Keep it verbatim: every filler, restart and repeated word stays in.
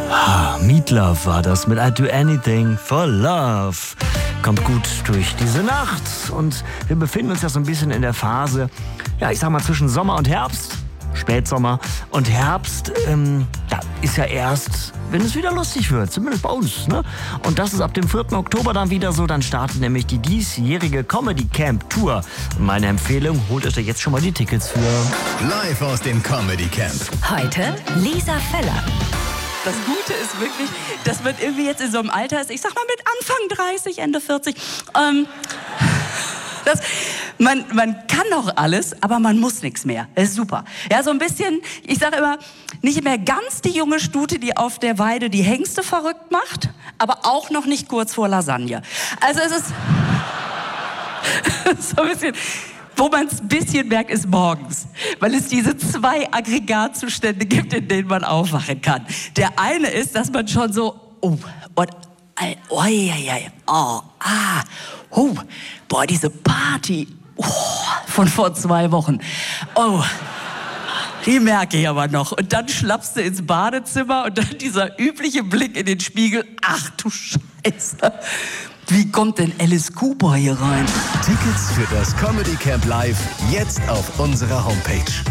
Meat Love war das mit I'd Do Anything for Love. Kommt gut durch diese Nacht und wir befinden uns ja so ein bisschen in der Phase, ja, ich sag mal zwischen Sommer und Herbst, Spätsommer und Herbst, ähm, ja, ist ja erst, wenn es wieder lustig wird, zumindest bei uns, ne? Und das ist ab dem vierten Oktober dann wieder so, dann startet nämlich die diesjährige Comedy Camp Tour. Und meine Empfehlung, holt euch da jetzt schon mal die Tickets für. Live aus dem Comedy Camp. Heute Lisa Feller. Das Gute ist wirklich, dass man irgendwie jetzt in so einem Alter ist, ich sag mal mit Anfang dreißig, Ende vierzig, ähm, das, man, man kann noch alles, aber man muss nichts mehr. Das ist super. Ja, so ein bisschen, ich sage immer, nicht mehr ganz die junge Stute, die auf der Weide die Hengste verrückt macht, aber auch noch nicht kurz vor Lasagne. Also es ist so ein bisschen... Wo man es ein bisschen merkt, ist morgens, weil es diese zwei Aggregatzustände gibt, in denen man aufwachen kann. Der eine ist, dass man schon so, oh, und, oh, ja, ja, oh, ah, oh, boah, diese Party oh, von vor zwei Wochen, oh, die merke ich aber noch. Und dann schlappst du ins Badezimmer und dann dieser übliche Blick in den Spiegel, ach du Scheiße. Wie kommt denn Alice Cooper hier rein? Tickets für das Comedy Camp Live jetzt auf unserer Homepage.